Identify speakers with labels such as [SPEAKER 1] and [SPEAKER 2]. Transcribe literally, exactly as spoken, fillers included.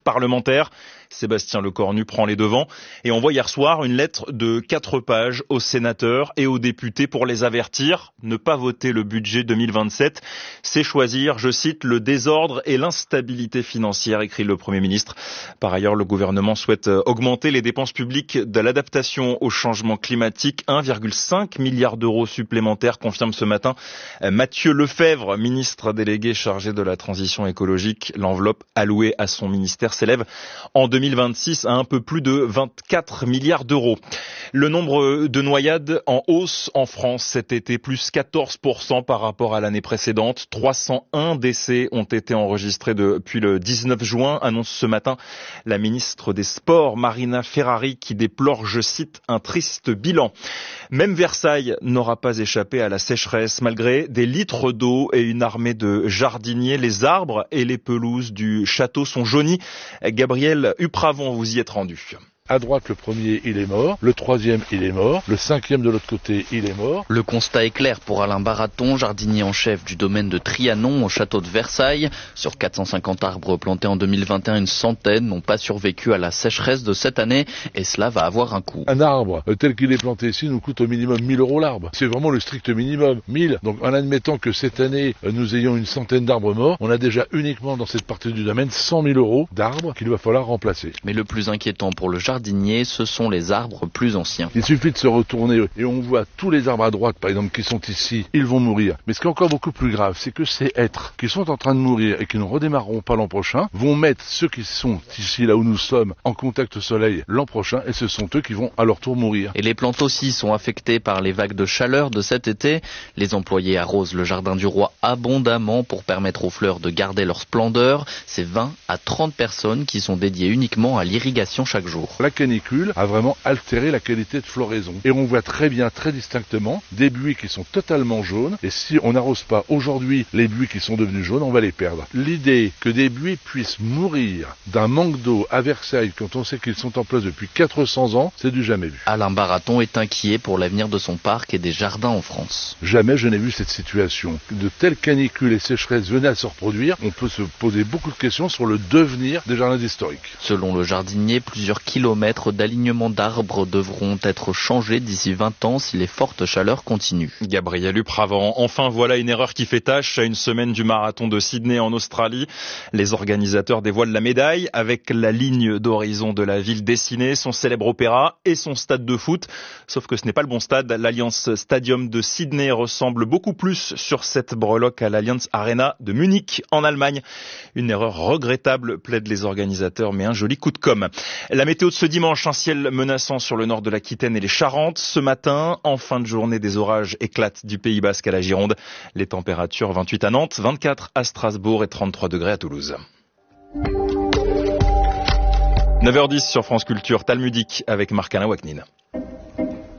[SPEAKER 1] parlementaire. Sébastien Lecornu prend les devants et envoie hier soir une lettre de quatre pages aux sénateurs et aux députés pour les avertir. Ne pas voter le budget deux mille vingt-sept, c'est choisir, je cite, le désordre et l'instabilité financière, écrit le Premier ministre. Par ailleurs, le gouvernement souhaite augmenter les dépenses publiques de l'adaptation au changement climatique. un virgule cinq milliard d'euros supplémentaires, confirme ce matin Mathieu Lefèvre, ministre délégué chargé de la transition écologique. L'enveloppe allouée à son ministère s'élève en deux mille vingt-six à un peu plus de vingt-quatre milliards d'euros. Le nombre de noyades en hausse en France cet été, plus quatorze pour cent par rapport à l'année précédente. trois cent un décès ont été enregistrés depuis le dix-neuf juin, annonce ce matin la ministre des Sports, Marina Ferrari, qui déplore, je cite, un triste bilan. Même Versailles n'aura pas échappé à la sécheresse. Malgré des litres d'eau et une armée de jardiniers, les arbres et les pelouses du château sont jaunis. Gabriel Upravon, vous y êtes rendu.
[SPEAKER 2] À droite, le premier, il est mort. Le troisième, il est mort. Le cinquième de l'autre côté, il est mort.
[SPEAKER 3] Le constat est clair pour Alain Baraton, jardinier en chef du domaine de Trianon au château de Versailles. Sur quatre cent cinquante arbres plantés en deux mille vingt et un, une centaine n'ont pas survécu à la sécheresse de cette année et cela va avoir un coût.
[SPEAKER 2] Un arbre tel qu'il est planté ici nous coûte au minimum mille euros l'arbre. C'est vraiment le strict minimum, mille. Donc en admettant que cette année, nous ayons une centaine d'arbres morts, on a déjà uniquement dans cette partie du domaine cent mille euros d'arbres qu'il va falloir remplacer.
[SPEAKER 3] Mais le plus inquiétant pour le jardinier, ce sont les arbres plus anciens.
[SPEAKER 2] Il suffit de se retourner et on voit tous les arbres à droite, par exemple, qui sont ici, ils vont mourir. Mais ce qui est encore beaucoup plus grave, c'est que ces hêtres qui sont en train de mourir et qui ne redémarreront pas l'an prochain, vont mettre ceux qui sont ici, là où nous sommes, en contact au soleil l'an prochain, et ce sont eux qui vont à leur tour mourir.
[SPEAKER 3] Et les plantes aussi sont affectées par les vagues de chaleur de cet été. Les employés arrosent le jardin du roi abondamment pour permettre aux fleurs de garder leur splendeur. C'est vingt à trente personnes qui sont dédiées uniquement à l'irrigation chaque jour.
[SPEAKER 2] La canicule a vraiment altéré la qualité de floraison. Et on voit très bien, très distinctement, des buis qui sont totalement jaunes. Et si on n'arrose pas aujourd'hui les buis qui sont devenus jaunes, on va les perdre. L'idée que des buis puissent mourir d'un manque d'eau à Versailles, quand on sait qu'ils sont en place depuis quatre cents ans, c'est du jamais vu.
[SPEAKER 3] Alain Baraton est inquiet pour l'avenir de son parc et des jardins en France.
[SPEAKER 2] Jamais je n'ai vu cette situation. De telles canicules et sécheresses venaient à se reproduire. On peut se poser beaucoup de questions sur le devenir des jardins historiques.
[SPEAKER 3] Selon le jardinier, plusieurs kilomètres d'alignement d'arbres devront être changés d'ici vingt ans si les fortes chaleurs continuent.
[SPEAKER 1] Gabriel Upravant. Enfin, voilà une erreur qui fait tâche à une semaine du marathon de Sydney en Australie. Les organisateurs dévoilent la médaille avec la ligne d'horizon de la ville dessinée, son célèbre opéra et son stade de foot. Sauf que ce n'est pas le bon stade. L'Allianz Stadium de Sydney ressemble beaucoup plus sur cette breloque à l'Allianz Arena de Munich en Allemagne. Une erreur regrettable, plaident les organisateurs, mais un joli coup de com'. La météo de ce dimanche, un ciel menaçant sur le nord de l'Aquitaine et les Charentes. Ce matin, en fin de journée, des orages éclatent du Pays Basque à la Gironde. Les températures vingt-huit à Nantes, vingt-quatre à Strasbourg et trente-trois degrés à Toulouse. neuf heures dix sur France Culture, Talmudique avec Marc-Alain Waknin.